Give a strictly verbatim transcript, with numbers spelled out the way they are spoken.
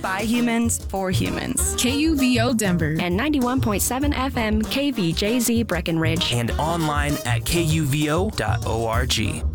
by humans for humans. K U V O Denver and ninety-one point seven F M K V J Z Breckenridge. And online at K U V O dot org.